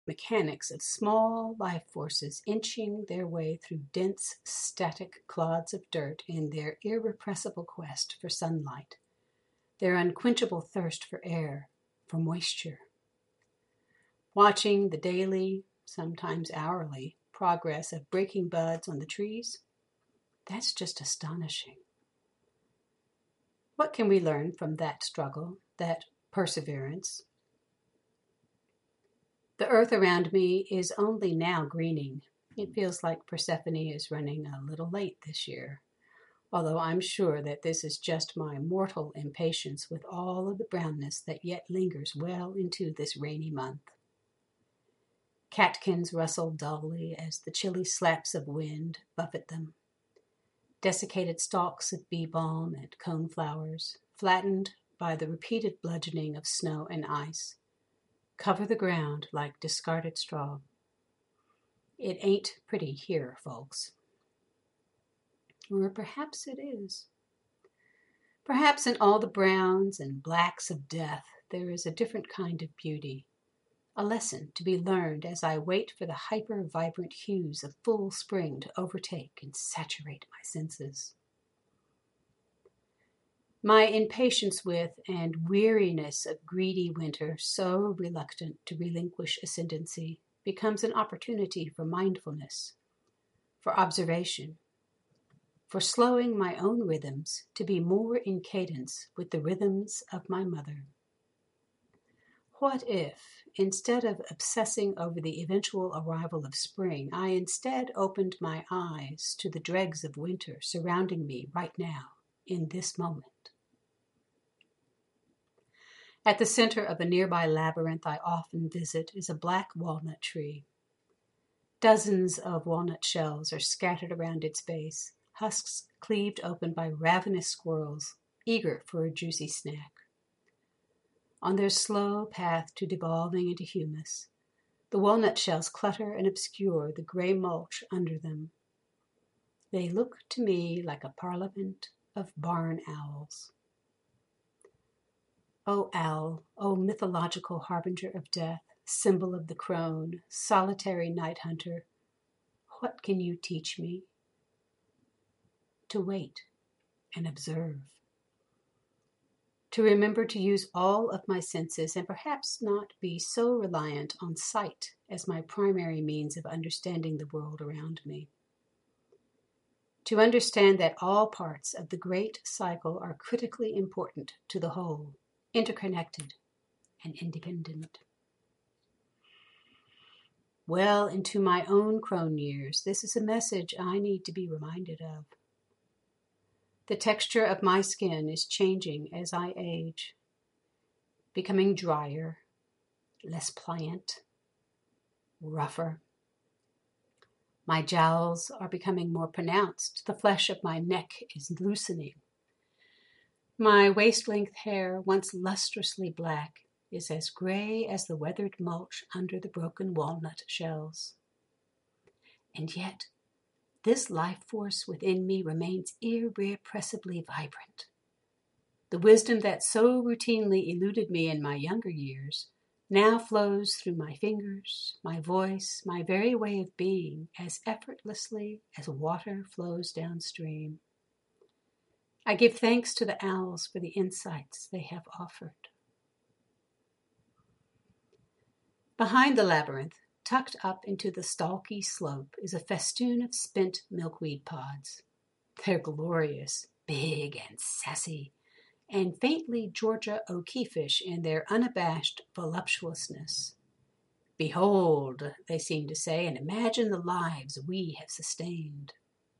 mechanics of small life forces inching their way through dense, static clods of dirt in their irrepressible quest for sunlight, their unquenchable thirst for air, for moisture. Watching the daily, sometimes hourly, progress of breaking buds on the trees, that's just astonishing. What can we learn from that struggle, that perseverance? The earth around me is only now greening. It feels like Persephone is running a little late this year, although I'm sure that this is just my mortal impatience with all of the brownness that yet lingers well into this rainy month. Catkins rustle dully as the chilly slaps of wind buffet them. Desiccated stalks of bee balm and coneflowers, flattened by the repeated bludgeoning of snow and ice, cover the ground like discarded straw. It ain't pretty here, folks. Or perhaps it is. Perhaps in all the browns and blacks of death there is a different kind of beauty, a lesson to be learned as I wait for the hyper-vibrant hues of full spring to overtake and saturate my senses. My impatience with and weariness of greedy winter, so reluctant to relinquish ascendancy, becomes an opportunity for mindfulness, for observation, for slowing my own rhythms to be more in cadence with the rhythms of my mother. What if, instead of obsessing over the eventual arrival of spring, I instead opened my eyes to the dregs of winter surrounding me right now, in this moment? At the center of a nearby labyrinth I often visit is a black walnut tree. Dozens of walnut shells are scattered around its base, husks cleaved open by ravenous squirrels, eager for a juicy snack. On their slow path to devolving into humus, the walnut shells clutter and obscure the gray mulch under them. They look to me like a parliament of barn owls. O owl, O mythological harbinger of death, symbol of the crone, solitary night hunter, what can you teach me? To wait and observe. To remember to use all of my senses and perhaps not be so reliant on sight as my primary means of understanding the world around me. To understand that all parts of the great cycle are critically important to the whole, interconnected and independent. Well into my own crone years, this is a message I need to be reminded of. The texture of my skin is changing as I age, becoming drier, less pliant, rougher. My jowls are becoming more pronounced. The flesh of my neck is loosening. My waist-length hair, once lustrously black, is as gray as the weathered mulch under the broken walnut shells. And yet, this life force within me remains irrepressibly vibrant. The wisdom that so routinely eluded me in my younger years now flows through my fingers, my voice, my very way of being, as effortlessly as water flows downstream. I give thanks to the owls for the insights they have offered. Behind the labyrinth, tucked up into the stalky slope, is a festoon of spent milkweed pods. They're glorious, big and sassy, and faintly Georgia O'Keeffe-ish in their unabashed voluptuousness. Behold, they seem to say, and imagine the lives we have sustained.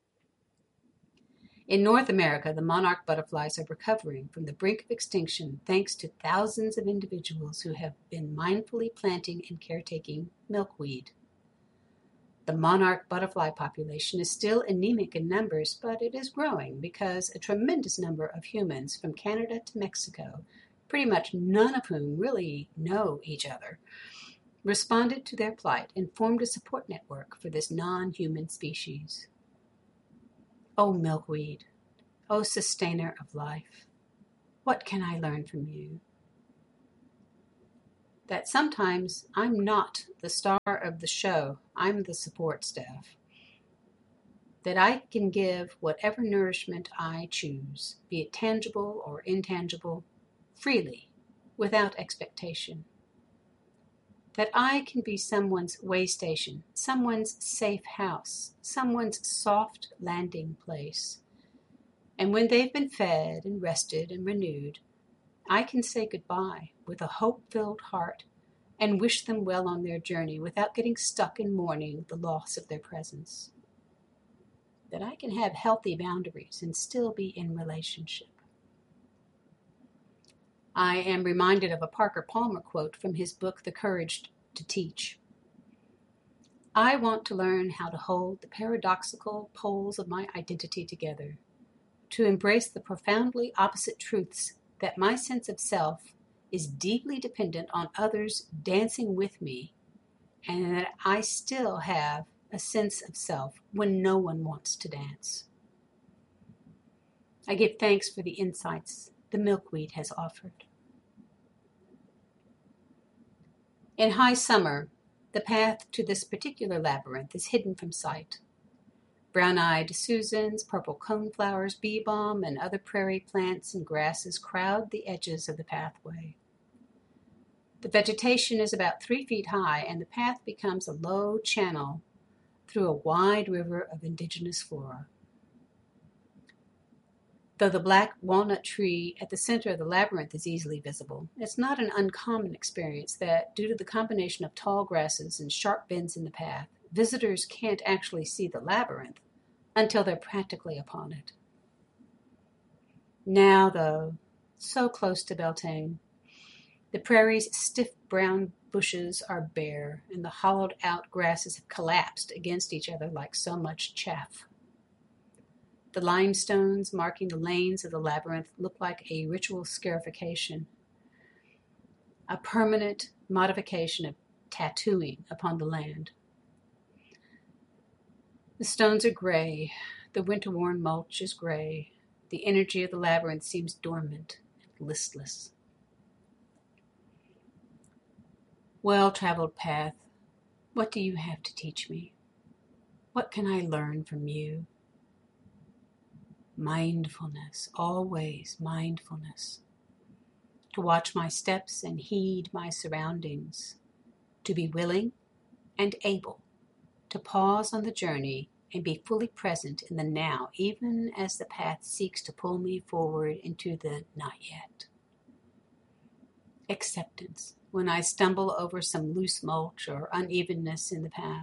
In North America, the monarch butterflies are recovering from the brink of extinction thanks to thousands of individuals who have been mindfully planting and caretaking milkweed. The monarch butterfly population is still anemic in numbers, but it is growing because a tremendous number of humans from Canada to Mexico, pretty much none of whom really know each other, responded to their plight and formed a support network for this non-human species. Oh, milkweed, oh, sustainer of life, what can I learn from you? that sometimes I'm not the star of the show, I'm the support staff. That I can give whatever nourishment I choose, be it tangible or intangible, freely, without expectation. That I can be someone's way station, someone's safe house, someone's soft landing place. And when they've been fed and rested and renewed, I can say goodbye with a hope-filled heart and wish them well on their journey without getting stuck in mourning the loss of their presence. That I can have healthy boundaries and still be in relationship. I am reminded of a Parker Palmer quote from his book, The Courage to Teach. I want to learn how to hold the paradoxical poles of my identity together, to embrace the profoundly opposite truths that my sense of self is deeply dependent on others dancing with me, and that I still have a sense of self when no one wants to dance. I give thanks for the insights the milkweed has offered. In high summer, the path to this particular labyrinth is hidden from sight. Brown-eyed Susans, purple coneflowers, bee balm, and other prairie plants and grasses crowd the edges of the pathway. The vegetation is about 3 feet high, and the path becomes a low channel through a wide river of indigenous flora. Though the black walnut tree at the center of the labyrinth is easily visible, it's not an uncommon experience that, due to the combination of tall grasses and sharp bends in the path, visitors can't actually see the labyrinth until they're practically upon it. Now, though, so close to Beltane, the prairie's stiff brown bushes are bare, and the hollowed-out grasses have collapsed against each other like so much chaff. The limestones marking the lanes of the labyrinth look like a ritual scarification, a permanent modification of tattooing upon the land. The stones are gray, the winter-worn mulch is gray, the energy of the labyrinth seems dormant and listless. Well-traveled path, what do you have to teach me? What can I learn from you? Mindfulness, always mindfulness. To watch my steps and heed my surroundings. To be willing and able to pause on the journey and be fully present in the now, even as the path seeks to pull me forward into the not yet. Acceptance, when I stumble over some loose mulch or unevenness in the path.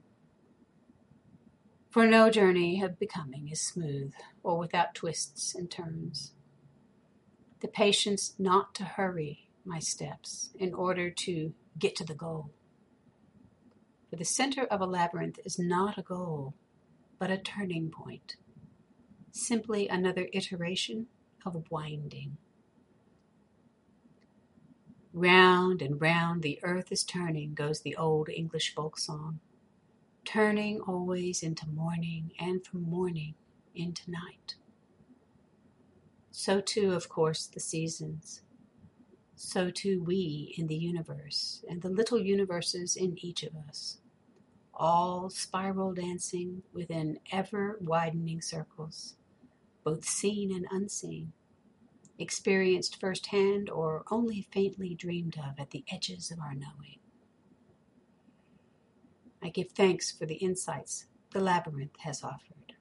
For no journey of becoming is smooth or without twists and turns. The patience not to hurry my steps in order to get to the goal. For the center of a labyrinth is not a goal, but a turning point. Simply another iteration of winding. Round and round the earth is turning, goes the old English folk song. Turning always into morning, and from morning into night. So too, of course, the seasons. So too we in the universe, and the little universes in each of us. All spiral dancing within ever-widening circles, both seen and unseen, experienced firsthand or only faintly dreamed of at the edges of our knowing. I give thanks for the insights the labyrinth has offered.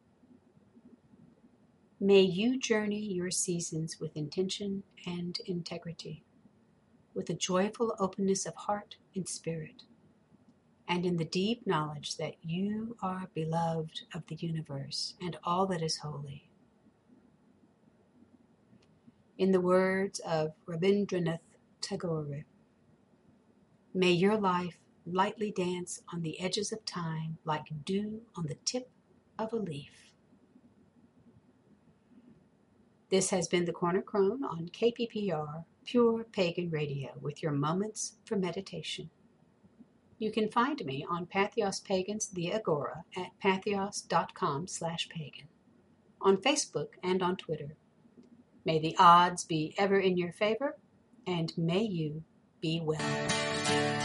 May you journey your seasons with intention and integrity, with a joyful openness of heart and spirit, and in the deep knowledge that you are beloved of the universe and all that is holy. In the words of Rabindranath Tagore, may your life lightly dance on the edges of time like dew on the tip of a leaf. This has been the Corner Crone on KPPR, Pure Pagan Radio, with your moments for meditation. You can find me on Patheos Pagans, the Agora, at patheos.com/pagan, on Facebook and on Twitter. May the odds be ever in your favor, and may you Be well.